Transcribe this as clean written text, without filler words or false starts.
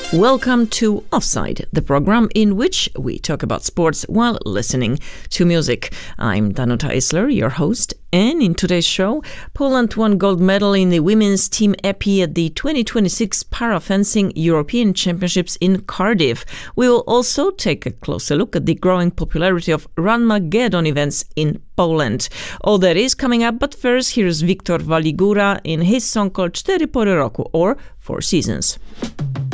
Welcome to Offside, the program in which we talk about sports while listening to music. I'm Danuta Isler, your host, and in today's show, Poland won gold medal in the women's team epi at the 2026 Parafencing European Championships in Cardiff. We will also take a closer look at the growing popularity of Runmageddon events in Poland. All that is coming up, but first, here's Wiktor Waligura in his song called 4 pory roku, or 4 seasons.